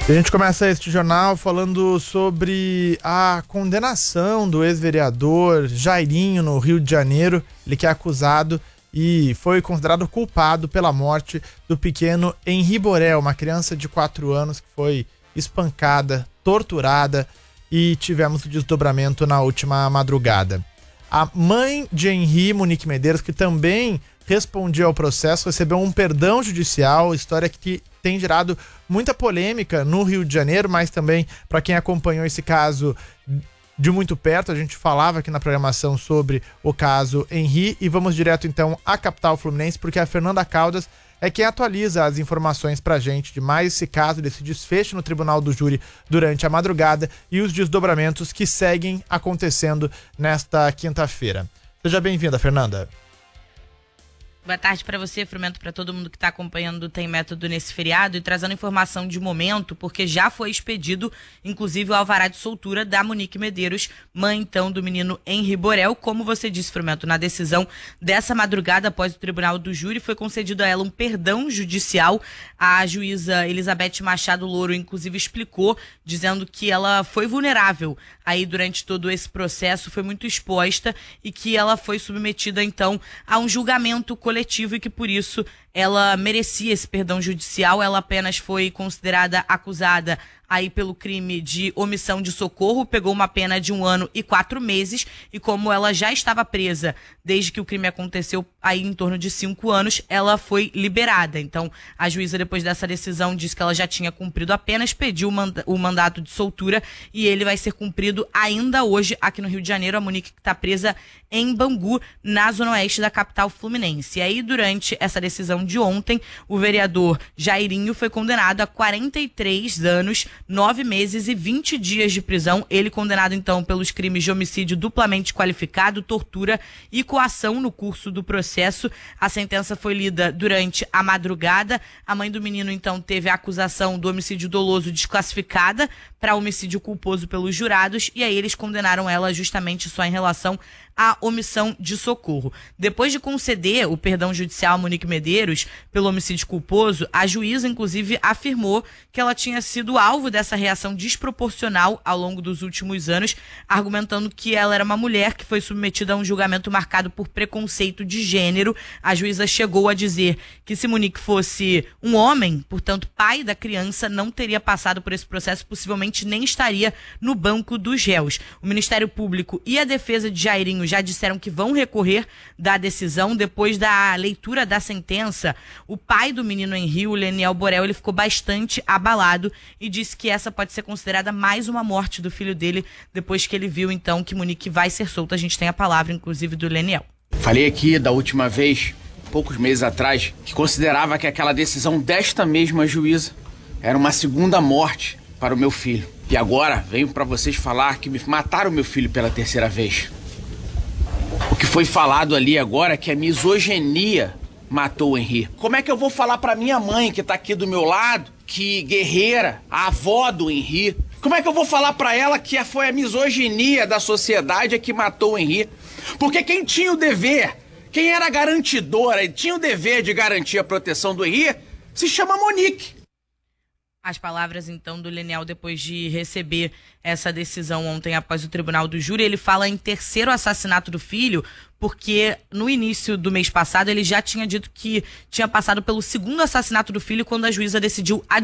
A gente começa este jornal falando sobre a condenação do ex-vereador Jairinho no Rio de Janeiro. Ele que é acusado e foi considerado culpado pela morte do pequeno Henri Borel, uma criança de 4 anos que foi espancada, torturada, e tivemos o desdobramento na última madrugada. A mãe de Henri, Monique Medeiros, que também respondia ao processo, recebeu um perdão judicial, história que tem gerado muita polêmica no Rio de Janeiro, mas também para quem acompanhou esse caso de muito perto. A gente falava aqui na programação sobre o caso Henri, e vamos direto então à capital fluminense, porque a Fernanda Caldas é quem atualiza as informações pra gente de mais esse caso, desse desfecho no Tribunal do Júri durante a madrugada e os desdobramentos que seguem acontecendo nesta quinta-feira. Seja bem-vinda, Fernanda. Boa tarde para você, Frumento, para todo mundo que está acompanhando o Tem Método nesse feriado e trazendo informação de momento, porque já foi expedido, inclusive, o alvará de soltura da Monique Medeiros, mãe, então, do menino Henri Borel. Como você disse, Frumento, na decisão dessa madrugada, após o Tribunal do Júri, foi concedido a ela um perdão judicial. A juíza Elizabeth Machado Louro, inclusive, explicou, dizendo que ela foi vulnerável aí durante todo esse processo, foi muito exposta e que ela foi submetida, então, a um julgamento coletivo e que, por isso, ela merecia esse perdão judicial. Ela apenas foi considerada acusada aí pelo crime de omissão de socorro, pegou uma pena de 1 ano e 4 meses, e como ela já estava presa desde que o crime aconteceu aí em torno de 5 anos, ela foi liberada. Então, a juíza, depois dessa decisão, disse que ela já tinha cumprido a pena, pediu o mandato de soltura, e ele vai ser cumprido ainda hoje aqui no Rio de Janeiro. A Monique está presa em Bangu, na zona oeste da capital fluminense. E aí, durante essa decisão de ontem, o vereador Jairinho foi condenado a 43 anos, 9 meses e 20 dias de prisão. Ele condenado, então, pelos crimes de homicídio duplamente qualificado, tortura e coação no curso do processo. A sentença foi lida durante a madrugada. A mãe do menino, então, teve a acusação do homicídio doloso desclassificada para homicídio culposo pelos jurados, e aí eles condenaram ela justamente só em relação à omissão de socorro. Depois de conceder o perdão judicial a Monique Medeiros pelo homicídio culposo, a juíza, inclusive, afirmou que ela tinha sido alvo dessa reação desproporcional ao longo dos últimos anos, argumentando que ela era uma mulher que foi submetida a um julgamento marcado por preconceito de gênero. A juíza chegou a dizer que se Monique fosse um homem, portanto pai da criança, não teria passado por esse processo, possivelmente nem estaria no banco dos réus. O Ministério Público e a defesa de Jairinho já disseram que vão recorrer da decisão. Depois da leitura da sentença, o pai do menino Henri, o Leniel Borel, ele ficou bastante abalado e disse que essa pode ser considerada mais uma morte do filho dele, depois que ele viu, então, que Monique vai ser solta. A gente tem a palavra, inclusive, do Leniel. Falei aqui da última vez, poucos meses atrás, que considerava que aquela decisão desta mesma juíza era uma segunda morte para o meu filho. E agora venho para vocês falar que me mataram meu filho pela 3ª vez. O que foi falado ali agora é que a misoginia matou o Henri. Como é que eu vou falar para minha mãe, que tá aqui do meu lado, que guerreira, a avó do Henri, como é que eu vou falar para ela que foi a misoginia da sociedade que matou o Henri? Porque quem tinha o dever, quem era garantidora e tinha o dever de garantir a proteção do Henri, se chama Monique. As palavras, então, do Leniel depois de receber essa decisão ontem após o Tribunal do Júri. Ele fala em terceiro assassinato do filho, porque no início do mês passado ele já tinha dito que tinha passado pelo segundo assassinato do filho quando a juíza decidiu